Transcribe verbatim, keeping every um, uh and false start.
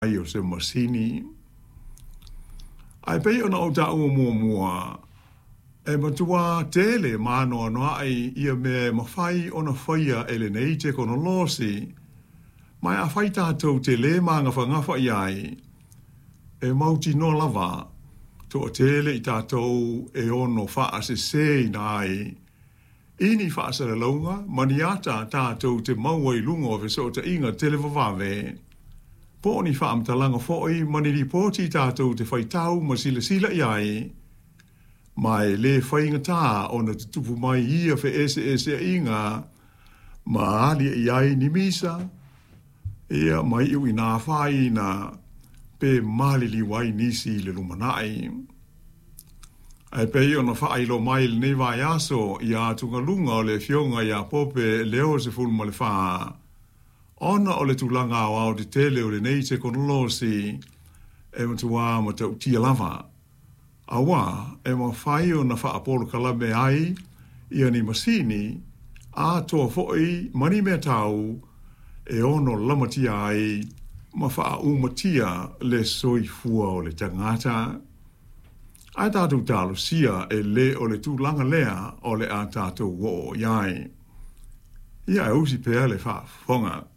ai o se masini. Ai pei ona o ta ua mua mua, e matua tele mano anoa ai ia me mawhai ona whaia ele nei te kono losi, mai a whai tātou te le manga whangafa iai, e mauti no lava, to o tele i tātou e ono wha se se nai, ini wha se launga, maniata tātou te maua i lungo ve so te inga tele vavave, po ni wha amtalanga foi, mani ripoti tātou te whai tau ma sila sila iai, mai le whainga tā ona te tupu mai ia fe ese ese inga, ma ali iai ni misa, ia mai iu i nā whai na pe malili wai nisi le lumanai. Ai pe i ona whai lo mai le nei vai aso i a tunga lunga o le fionga i a pope leo se fulma le wha. Ona o le tulanga o au te tele o le nei te konolosi e matua ma tau tia lava. Awa e ma whai o na wha apolo kalame ai i ani masini a toa foi mani me tau e ono lamatia ai ma wha umatia le soifua o le tangata. Ai tātou tālo sia e le o le tūlanga lea o le a tātou wo iai. Ia e usi pēa le wha whonga.